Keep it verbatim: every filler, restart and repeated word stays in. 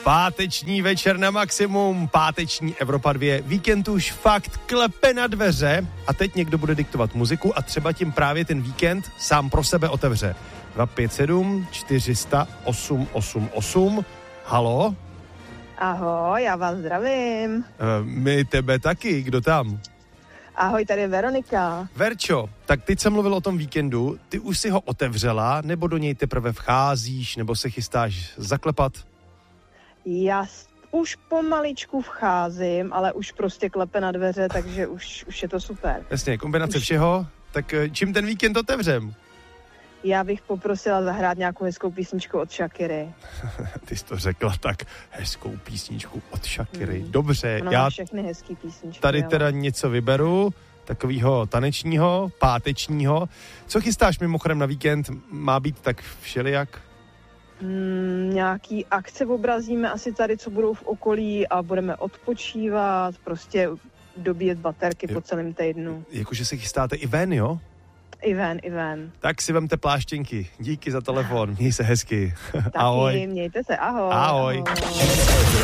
Páteční večer na maximum, páteční Evropa dva, víkend už fakt klepe na dveře a teď někdo bude diktovat muziku a třeba tím právě ten víkend sám pro sebe otevře. dva pět sedm čtyři sta osm osm osm. Halo? Ahoj, já vás zdravím. E, my tebe taky, kdo tam? Ahoj, tady je Veronika. Verčo, tak teď jsem mluvil o tom víkendu, ty už si ho otevřela, nebo do něj teprve vcházíš, nebo se chystáš zaklepat? Já už pomaličku vcházím, ale už prostě klepe na dveře, takže už, už je to super. Jasně, kombinace už... všeho, tak čím ten víkend otevřem? Já bych poprosila zahrát nějakou hezkou písničku od Shakiry. Ty jsi to řekla tak, hezkou písničku od Shakiry. Hmm. Dobře, Ona já má všechny hezký písničky. tady ale... teda něco vyberu, takového tanečního, pátečního. Co chystáš mimochodem na víkend? Má být tak všelijak? Mm, nějaký akce obrazíme asi tady, co budou v okolí a budeme odpočívat, prostě dobíjet baterky jo. po celém týdnu. Jakože se chystáte i ven, jo? I ven, i ven. Tak si vemte pláštěnky. Díky za telefon, měj se hezky. Taky, Ahoj. mějte se, ahoj. Ahoj. ahoj.